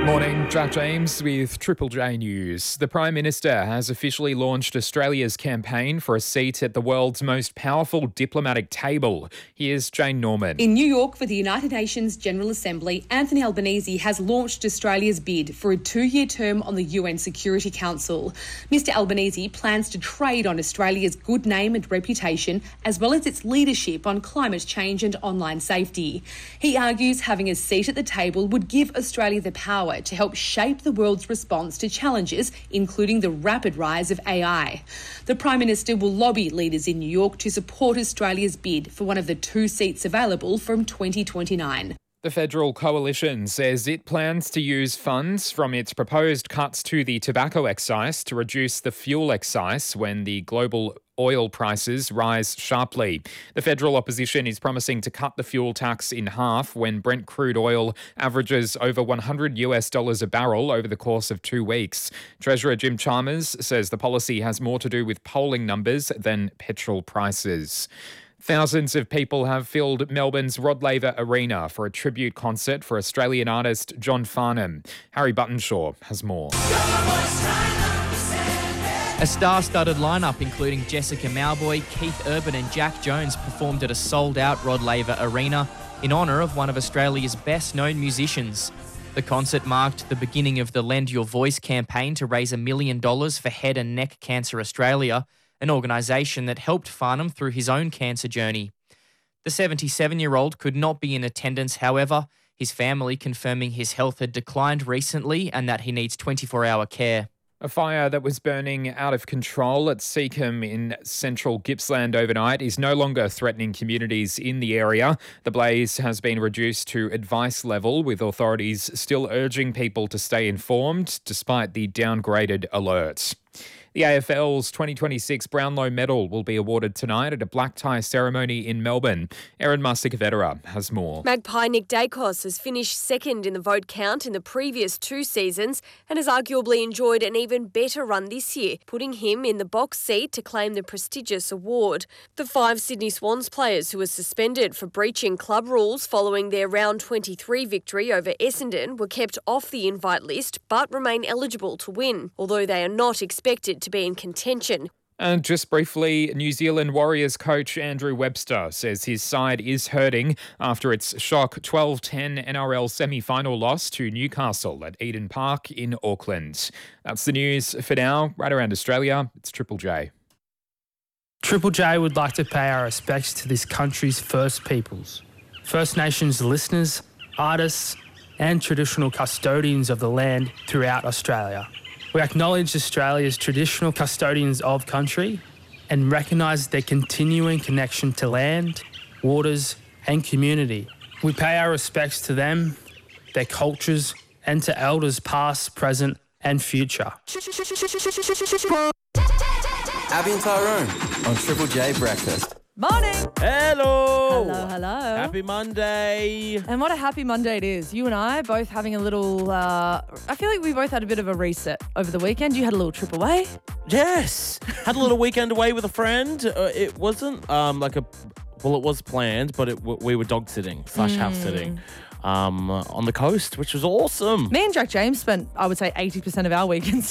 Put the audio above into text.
Morning, Jack James with Triple J News. The Prime Minister has officially launched Australia's campaign for a seat at the world's most powerful diplomatic table. Here's Jane Norman. In New York for the United Nations General Assembly, Anthony Albanese has launched Australia's bid for a 2-year term on the UN Security Council. Mr Albanese plans to trade on Australia's good name and reputation, as well as its leadership on climate change and online safety. He argues having a seat at the table would give Australia the power to help shape the world's response to challenges, including the rapid rise of AI. The Prime Minister will lobby leaders in New York to support Australia's bid for one of the 2 seats available from 2029. The Federal Coalition says it plans to use funds from its proposed cuts to the tobacco excise to reduce the fuel excise when the global oil prices rise sharply. The federal opposition is promising to cut the fuel tax in half when Brent crude oil averages over $100 a barrel over the course of 2 weeks. Treasurer Jim Chalmers says the policy has more to do with polling numbers than petrol prices. Thousands of people have filled Melbourne's Rod Laver Arena for a tribute concert for Australian artist John Farnham. Harry Buttonshaw has more. A star-studded lineup including Jessica Mauboy, Keith Urban and Jack Jones performed at a sold-out Rod Laver Arena in honour of one of Australia's best-known musicians. The concert marked the beginning of the Lend Your Voice campaign to raise $1 million for Head and Neck Cancer Australia, an organisation that helped Farnham through his own cancer journey. The 77-year-old could not be in attendance, however, his family confirming his health had declined recently and that he needs 24-hour care. A fire that was burning out of control at Seacombe in central Gippsland overnight is no longer threatening communities in the area. The blaze has been reduced to advice level, with authorities still urging people to stay informed despite the downgraded alert. The AFL's 2026 Brownlow Medal will be awarded tonight at a black tie ceremony in Melbourne. Erin Marsicavetera has more. Magpie Nick Dacos has finished second in the vote count in the previous 2 seasons and has arguably enjoyed an even better run this year, putting him in the box seat to claim the prestigious award. The 5 Sydney Swans players who were suspended for breaching club rules following their round 23 victory over Essendon were kept off the invite list but remain eligible to win, although they are not expected to be in contention. And just briefly, New Zealand Warriors coach Andrew Webster says his side is hurting after its shock 12-10 NRL semi-final loss to Newcastle at Eden Park in Auckland. That's the news for now. Right around Australia, it's Triple J. Triple J would like to pay our respects to this country's First Peoples, First Nations listeners, artists and traditional custodians of the land throughout Australia. We acknowledge Australia's traditional custodians of country and recognise their continuing connection to land, waters and community. We pay our respects to them, their cultures and to elders past, present and future. Abby and Tyrone on Triple J Breakfast. Morning. Hello. Hello. Happy Monday. And what a happy Monday it is. You and I both having a little, I feel like we both had a bit of a reset over the weekend. You had a little trip away. Yes. Had a little weekend away with a friend. It wasn't it was planned, but we were dog sitting / house sitting on the coast, which was awesome. Me and Jack James spent, I would say, 80% of our weekends